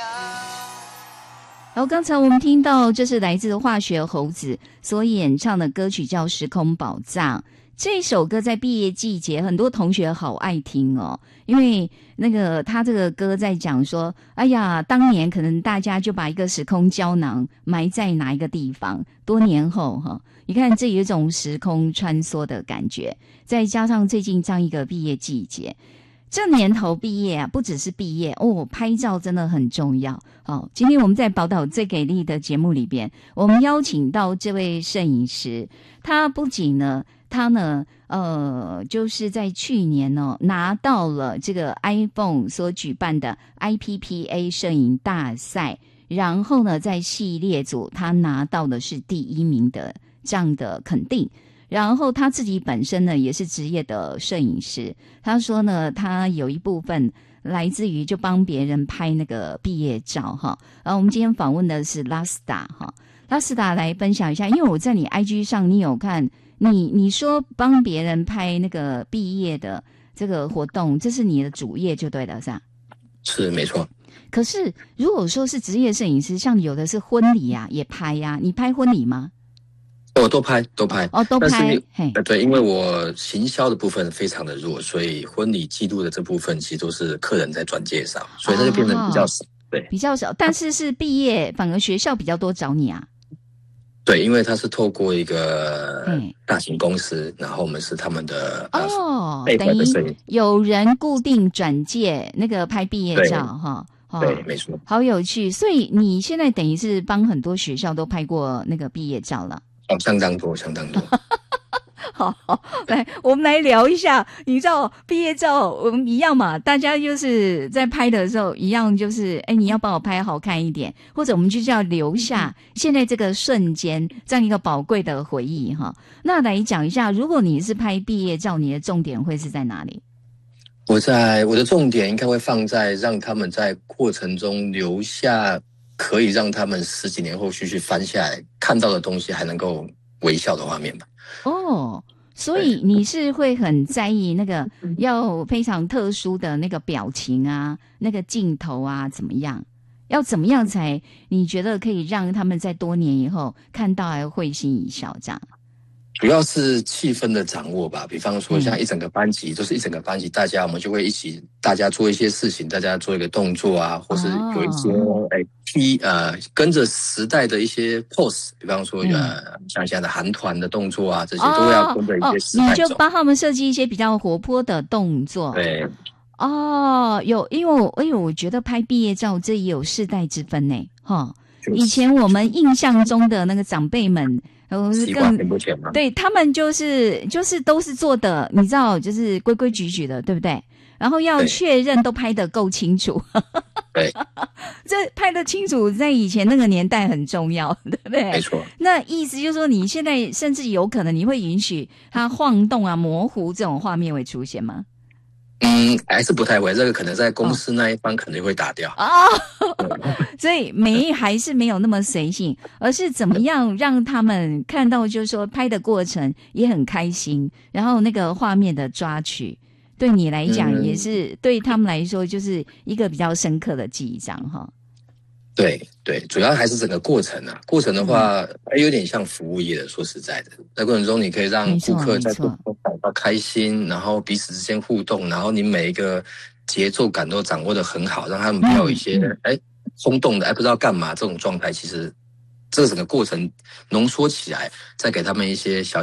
然后刚才我们听到这是来自化学猴子所演唱的歌曲叫《时空宝藏》。这首歌在毕业季节很多同学好爱听哦，因为那个他这个歌在讲说，哎呀，当年可能大家就把一个时空胶囊埋在哪一个地方，多年后你看这有一种时空穿梭的感觉，再加上最近这样一个毕业季节，这年头毕业啊，不只是毕业哦，拍照真的很重要。好，今天我们在宝岛最给力的节目里边，我们邀请到这位摄影师，他不仅呢，就是在去年拿到了这个 iPhone 所举办的 IPPA 摄影大赛，然后呢，在系列组他拿到的是第1名的这样的肯定。然后他自己本身呢也是职业的摄影师，他说呢他有一部分来自于就帮别人拍那个毕业照哈。然后我们今天访问的是拉斯达哈，拉斯达来分享一下，因为我在你 IG 上你有看你说帮别人拍那个毕业的这个活动，这是你的主业就对了是吧？ 是没错。 可是如果说是职业摄影师，像有的是婚礼啊也拍呀，你拍婚礼吗？ 我都拍哦，都拍。 对，因为我行销的部分非常的弱，所以婚礼记录的这部分其实都是客人在转介绍，所以它就变得比较少。对， 比较少，但是毕业反而学校比较多找你啊。 对，因为它是透过一个大型公司，然后我们是他们的等于有人固定转介那个拍毕业照哈。 对，没错。 好有趣，所以你现在等于是帮很多学校都拍过那个毕业照了。 相当多。 好，来，我们来聊一下。你知道毕业照我们一样嘛？大家就是在拍的时候一样，就是你要帮我拍好看一点，或者我们就是要留下现在这个瞬间这样一个宝贵的回忆哈。那来讲一下，如果你是拍毕业照，你的重点会是在哪里？ 我的重点应该会放在让他们在过程中留下可以让他们10几年后续翻下来看到的东西还能够微笑的画面吧。 所以你是会很在意那个要非常特殊的那个表情啊，那个镜头啊，怎么样？要怎么样才你觉得可以让他们在多年以后看到还会心一笑这样？ 主要是气氛的掌握吧，比方说像一整个班级，就是一整个班级，我们就会一起，大家做一些事情，大家做一个动作啊，或是有一些跟着时代的一些 pose， 比方说像现在的韩团的动作啊，这些都要跟着一些时代走。 你就帮他们设计一些比较活泼的动作。 对。 因为我觉得拍毕业照这也有世代之分呢，以前我们印象中的那个长辈们。对，他们就是都是做的，你知道，就是规规矩矩的，对不对？然后要确认都拍得够清楚。 对， 这拍得清楚，在以前那个年代很重要，对不对？ 没错。 那意思就是说，你现在甚至有可能你会允许它晃动啊、模糊这种画面会出现吗？ 还是不太会，这个可能在公司那一方可能会打掉。 所以还是没有那么随性，而是怎么样让他们看到，就是说拍的过程也很开心，然后那个画面的抓取，对你来讲也是，对他们来说就是一个比较深刻的记忆章哈。 对，主要还是整个过程啊。过程的话，有点像服务业的。说实在的，在过程中你可以让顾客在过程中感到开心，然后彼此之间互动，然后你每一个节奏感都掌握得很好，让他们不要有一些轰动的不知道干嘛这种状态。其实这个整个过程浓缩起来，再给他们一些小